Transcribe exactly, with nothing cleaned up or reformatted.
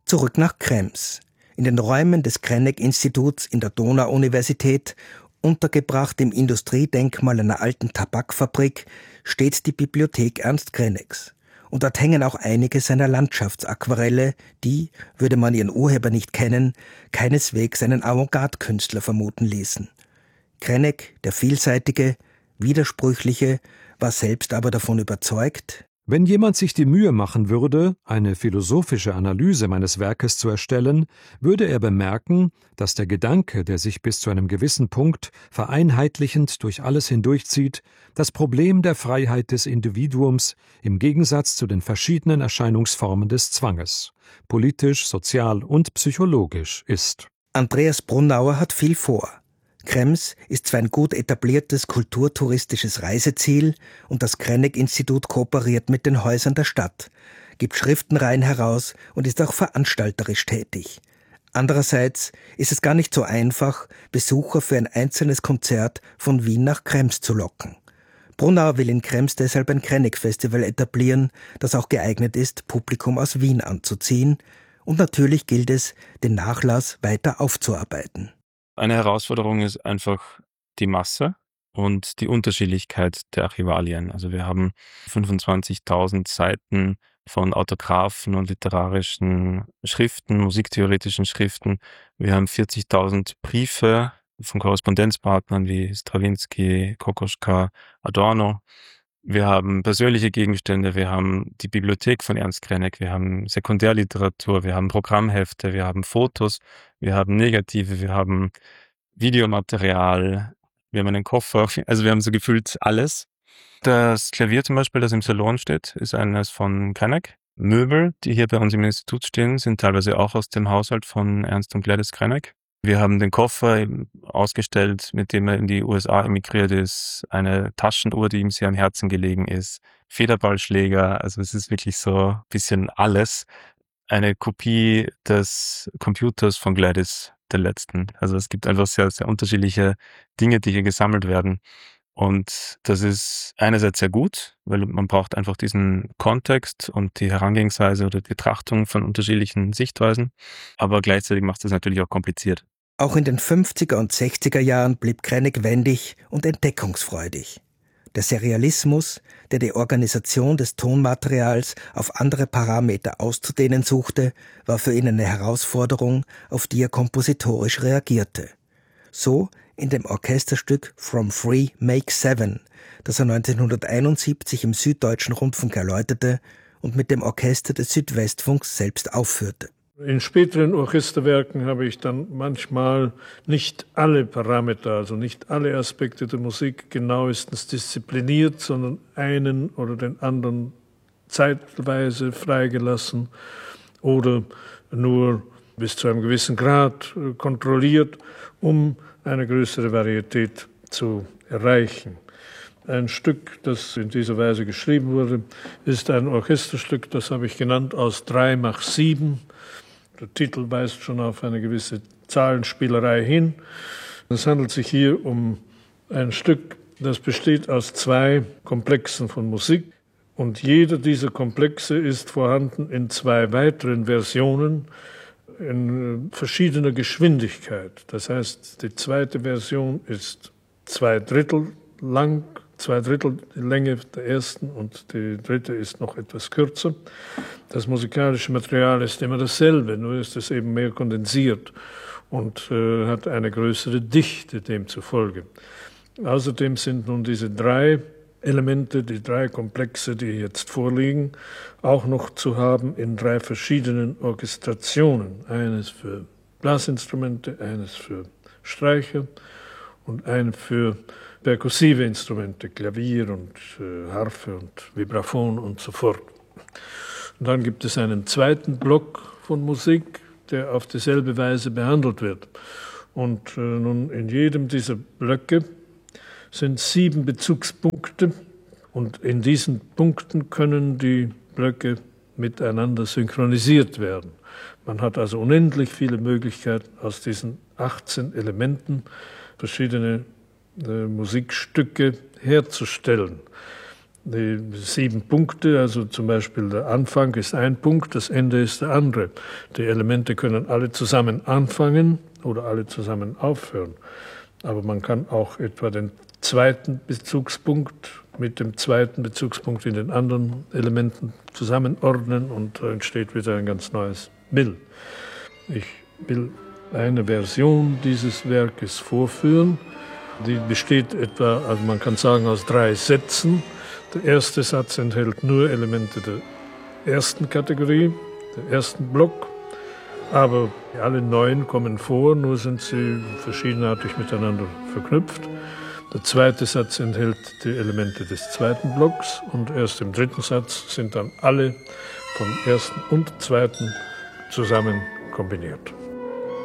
Zurück nach Krems. In den Räumen des Krennek-Instituts in der Donau-Universität, untergebracht im Industriedenkmal einer alten Tabakfabrik, steht die Bibliothek Ernst Kreneks. Und dort hängen auch einige seiner Landschaftsaquarelle, die, würde man ihren Urheber nicht kennen, keineswegs einen Avantgarde-Künstler vermuten ließen. Krennek, der Vielseitige, Widersprüchliche, war selbst aber davon überzeugt: Wenn jemand sich die Mühe machen würde, eine philosophische Analyse meines Werkes zu erstellen, würde er bemerken, dass der Gedanke, der sich bis zu einem gewissen Punkt vereinheitlichend durch alles hindurchzieht, das Problem der Freiheit des Individuums im Gegensatz zu den verschiedenen Erscheinungsformen des Zwanges, politisch, sozial und psychologisch ist. Andreas Brunauer hat viel vor. Krems ist zwar ein gut etabliertes kulturtouristisches Reiseziel und das Krennek-Institut kooperiert mit den Häusern der Stadt, gibt Schriftenreihen heraus und ist auch veranstalterisch tätig. Andererseits ist es gar nicht so einfach, Besucher für ein einzelnes Konzert von Wien nach Krems zu locken. Brunauer will in Krems deshalb ein Krennek-Festival etablieren, das auch geeignet ist, Publikum aus Wien anzuziehen. Und natürlich gilt es, den Nachlass weiter aufzuarbeiten. Eine Herausforderung ist einfach die Masse und die Unterschiedlichkeit der Archivalien. Also wir haben fünfundzwanzigtausend Seiten von Autographen und literarischen Schriften, musiktheoretischen Schriften. Wir haben vierzigtausend Briefe von Korrespondenzpartnern wie Strawinsky, Kokoschka, Adorno. Wir haben persönliche Gegenstände, wir haben die Bibliothek von Ernst Krennek, wir haben Sekundärliteratur, wir haben Programmhefte, wir haben Fotos, wir haben Negative, wir haben Videomaterial, wir haben einen Koffer, also wir haben so gefühlt alles. Das Klavier zum Beispiel, das im Salon steht, ist eines von Krennek. Möbel, die hier bei uns im Institut stehen, sind teilweise auch aus dem Haushalt von Ernst und Gladys Krennek. Wir haben den Koffer ausgestellt, mit dem er in die U S A emigriert ist, eine Taschenuhr, die ihm sehr am Herzen gelegen ist, Federballschläger, also es ist wirklich so ein bisschen alles. Eine Kopie des Computers von Gladys, der letzten. Also es gibt einfach sehr, sehr unterschiedliche Dinge, die hier gesammelt werden. Und das ist einerseits sehr gut, weil man braucht einfach diesen Kontext und die Herangehensweise oder die Betrachtung von unterschiedlichen Sichtweisen. Aber gleichzeitig macht es natürlich auch kompliziert. Auch in den fünfziger und sechziger Jahren blieb Krennek wendig und entdeckungsfreudig. Der Serialismus, der die Organisation des Tonmaterials auf andere Parameter auszudehnen suchte, war für ihn eine Herausforderung, auf die er kompositorisch reagierte. So in dem Orchesterstück From Three Make Seven, das er neunzehnhunderteinundsiebzig im Süddeutschen Rundfunk erläuterte und mit dem Orchester des Südwestfunks selbst aufführte. In späteren Orchesterwerken habe ich dann manchmal nicht alle Parameter, also nicht alle Aspekte der Musik genauestens diszipliniert, sondern einen oder den anderen zeitweise freigelassen oder nur bis zu einem gewissen Grad kontrolliert, um eine größere Varietät zu erreichen. Ein Stück, das in dieser Weise geschrieben wurde, ist ein Orchesterstück, das habe ich genannt, aus drei mach sieben. Der Titel weist schon auf eine gewisse Zahlenspielerei hin. Es handelt sich hier um ein Stück, das besteht aus zwei Komplexen von Musik. Und jeder dieser Komplexe ist vorhanden in zwei weiteren Versionen in verschiedener Geschwindigkeit. Das heißt, die zweite Version ist zwei Drittel lang, zwei Drittel die Länge der ersten und die dritte ist noch etwas kürzer. Das musikalische Material ist immer dasselbe, nur ist es eben mehr kondensiert und äh, hat eine größere Dichte demzufolge. Außerdem sind nun diese drei Elemente, die drei Komplexe, die jetzt vorliegen, auch noch zu haben in drei verschiedenen Orchestrationen. Eines für Blasinstrumente, eines für Streicher und ein für perkussive Instrumente, Klavier und äh, Harfe und Vibraphon und so fort. Und dann gibt es einen zweiten Block von Musik, der auf dieselbe Weise behandelt wird. Und äh, nun in jedem dieser Blöcke sind sieben Bezugspunkte und in diesen Punkten können die Blöcke miteinander synchronisiert werden. Man hat also unendlich viele Möglichkeiten, aus diesen achtzehn Elementen verschiedene äh, Musikstücke herzustellen. die sieben Punkte, also zum Beispiel der Anfang ist ein Punkt, das Ende ist der andere. Die Elemente können alle zusammen anfangen oder alle zusammen aufhören. Aber man kann auch etwa den zweiten Bezugspunkt mit dem zweiten Bezugspunkt in den anderen Elementen zusammenordnen und da entsteht wieder ein ganz neues Bild. Ich will eine Version dieses Werkes vorführen. Die besteht etwa, also man kann sagen, aus drei Sätzen. Der erste Satz enthält nur Elemente der ersten Kategorie, der ersten Block. Aber alle neun kommen vor, nur sind sie verschiedenartig miteinander verknüpft. Der zweite Satz enthält die Elemente des zweiten Blocks und erst im dritten Satz sind dann alle vom ersten und zweiten zusammen kombiniert.